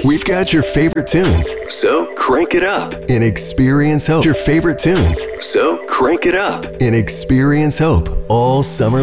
We've got your favorite tunes, so crank it up and experience hope. Your favorite tunes, so crank it up and experience hope all summer